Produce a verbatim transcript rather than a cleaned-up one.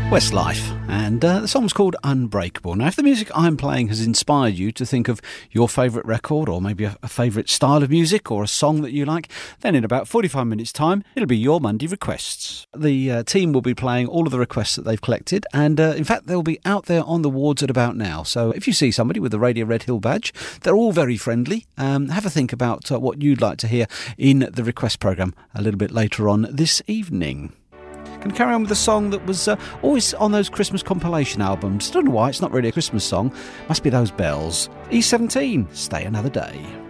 Westlife, and uh, the song's called Unbreakable. Now, if the music I'm playing has inspired you to think of your favourite record, or maybe a, a favourite style of music, or a song that you like, then in about forty-five minutes' time, it'll be your Monday requests. The uh, team will be playing all of the requests that they've collected, and uh, in fact, they'll be out there on the wards at about now. So if you see somebody with a Radio Red Hill badge, they're all very friendly. Um, have a think about uh, what you'd like to hear in the request programme a little bit later on this evening. Can carry on with a song that was uh, always on those Christmas compilation albums. Don't know why, it's not really a Christmas song. Must be those bells. E seventeen, Stay Another Day.